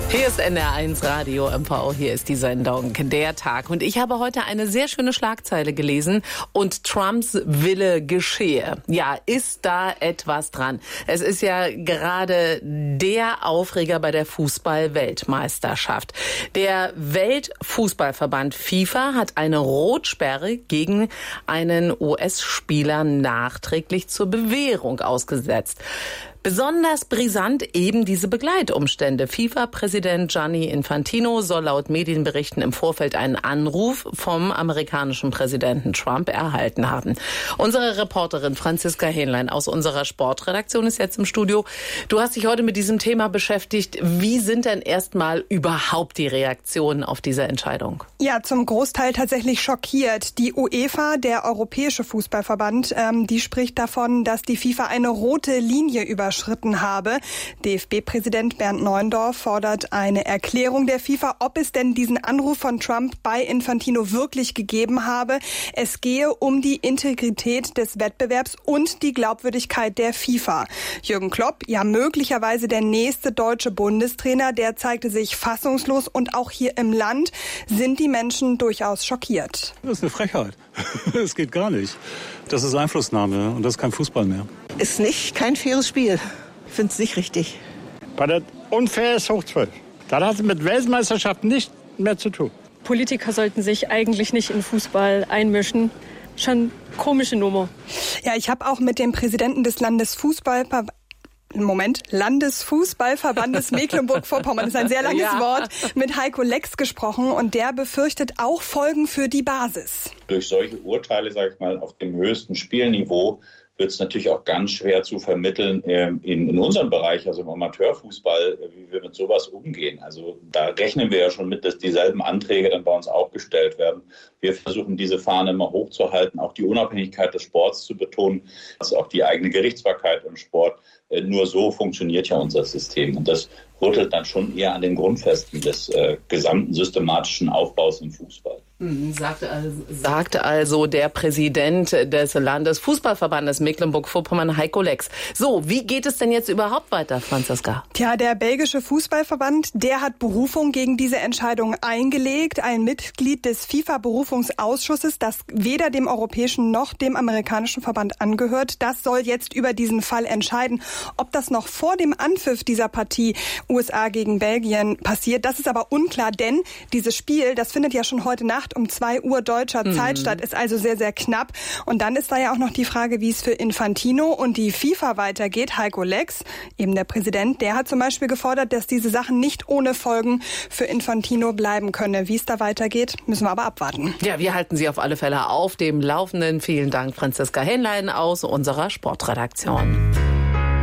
Hier ist NDR1 Radio MV, hier ist die Sendung Der Tag. Und ich habe heute eine sehr schöne Schlagzeile gelesen und Trumps Wille geschehe. Ja, ist da etwas dran? Es ist ja gerade der Aufreger bei der Fußball-Weltmeisterschaft. Der Weltfußballverband FIFA hat eine Rotsperre gegen einen US-Spieler nachträglich zur Bewährung ausgesetzt. Besonders brisant eben diese Begleitumstände. FIFA-Präsident Gianni Infantino soll laut Medienberichten im Vorfeld einen Anruf vom amerikanischen Präsidenten Trump erhalten haben. Unsere Reporterin Franziska Hähnlein aus unserer Sportredaktion ist jetzt im Studio. Du hast dich heute mit diesem Thema beschäftigt. Wie sind denn erstmal überhaupt die Reaktionen auf diese Entscheidung? Ja, zum Großteil tatsächlich schockiert. Die UEFA, der Europäische Fußballverband, die spricht davon, dass die FIFA eine rote Linie überschritten habe. DFB-Präsident Bernd Neuendorf fordert eine Erklärung der FIFA, ob es denn diesen Anruf von Trump bei Infantino wirklich gegeben habe. Es gehe um die Integrität des Wettbewerbs und die Glaubwürdigkeit der FIFA. Jürgen Klopp, ja möglicherweise der nächste deutsche Bundestrainer, der zeigte sich fassungslos und auch hier im Land sind die Menschen durchaus schockiert. Das ist eine Frechheit. Das geht gar nicht. Das ist Einflussnahme und das ist kein Fußball mehr. Ist kein faires Spiel. Ich finde es nicht richtig. Weil das unfair ist hoch 12. Das hat mit Weltmeisterschaft nichts mehr zu tun. Politiker sollten sich eigentlich nicht in Fußball einmischen. Schon komische Nummer. Ja, ich habe auch mit dem Präsidenten des Landesfußballverbandes Mecklenburg-Vorpommern, das ist ein sehr langes Wort, mit Heiko Lex gesprochen und der befürchtet auch Folgen für die Basis. Durch solche Urteile, sage ich mal, auf dem höchsten Spielniveau wird es natürlich auch ganz schwer zu vermitteln in unserem Bereich, also im Amateurfußball, wie wir mit sowas umgehen. Also da rechnen wir ja schon mit, dass dieselben Anträge dann bei uns auch gestellt werden. Wir versuchen, diese Fahne immer hochzuhalten, auch die Unabhängigkeit des Sports zu betonen, also auch die eigene Gerichtsbarkeit im Sport. Nur so funktioniert ja unser System. Und das rüttelt dann schon eher an den Grundfesten des gesamten systematischen Aufbaus im Fußball. Sagte also der Präsident des Landesfußballverbandes Mecklenburg-Vorpommern, Heiko Lex. So, wie geht es denn jetzt überhaupt weiter, Franziska? Tja, der belgische Fußballverband, der hat Berufung gegen diese Entscheidung eingelegt. Ein Mitglied des FIFA-Berufungsausschusses, das weder dem europäischen noch dem amerikanischen Verband angehört, das soll jetzt über diesen Fall entscheiden. Ob das noch vor dem Anpfiff dieser Partie USA gegen Belgien passiert, das ist aber unklar, denn dieses Spiel, das findet ja schon heute Nacht um 2 Uhr deutscher Zeit statt, ist also sehr, sehr knapp. Und dann ist da ja auch noch die Frage, wie es für Infantino und die FIFA weitergeht. Heiko Lex, eben der Präsident, der hat zum Beispiel gefordert, dass diese Sachen nicht ohne Folgen für Infantino bleiben könne. Wie es da weitergeht, müssen wir aber abwarten. Ja, wir halten Sie auf alle Fälle auf dem Laufenden. Vielen Dank, Franziska Hähnlein aus unserer Sportredaktion.